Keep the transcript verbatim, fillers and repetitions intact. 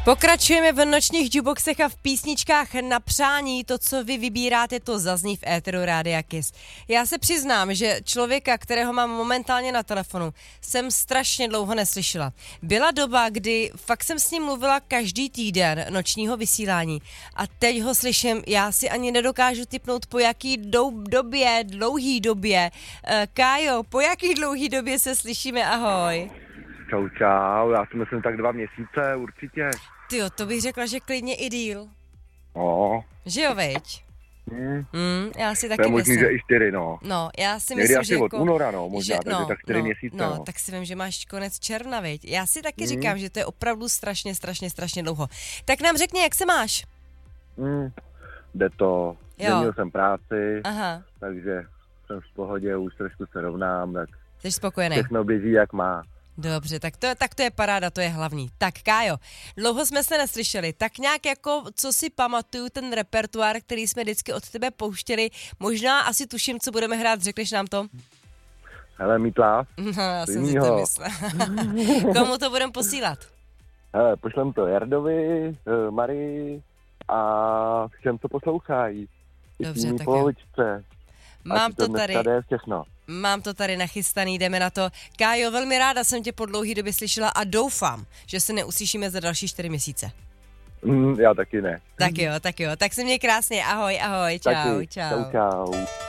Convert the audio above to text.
Pokračujeme v nočních jukeboxech a v písničkách na přání. To, co vy vybíráte, to zazní v éteru Rádia Kiss. Já se přiznám, že člověka, kterého mám momentálně na telefonu, jsem strašně dlouho neslyšela. Byla doba, kdy fakt jsem s ním mluvila každý týden nočního vysílání a teď ho slyším, já si ani nedokážu tipnout, po jaký dou- době, dlouhý době. E, Kájo, po jaký dlouhý době se slyšíme? Ahoj. Čau, čau, já si myslím tak dva měsíce, určitě. Tyjo, to bych řekla, že klidně i díl. No. Že jo, veď? Hmm. Mm, já si taky to je možný, myslím. že i čtyři, no. No, já si Někdy myslím, asi že od jako, února, no, možná, že, takže no, tak čtyři no, měsíce, no. no. Tak si vím, že máš konec června, veď? Já si taky Mm. říkám, že to je opravdu strašně, strašně, strašně dlouho. Tak nám řekni, jak se máš? Hmm. Jde to, změnil jsem práci, Aha. takže jsem v pohodě, už trošku se rovnám, tak Jsi spokojený? všechno běží jak má. Dobře, tak to, tak to je paráda, to je hlavní. Tak Kájo, dlouho jsme se neslyšeli, tak nějak jako, co si pamatuju, ten repertoár, který jsme vždycky od tebe pouštěli, možná asi tuším, co budeme hrát, řekneš nám to? Hele, Mítla. No, já jsem si to myslela. Komu to budeme posílat? Hele, pošlem to Jardovi, Marii a všem, co poslouchají. Dobře, tak jo. Mám to tady. Všechno. Mám to tady nachystaný, jdeme na to. Kájo, velmi ráda jsem tě po dlouhý době slyšela a doufám, že se neuslyšíme za další čtyři měsíce. Mm, já taky ne. Tak jo, tak jo, tak se měj krásně, ahoj, ahoj, čau, taky. čau. Čau, čau.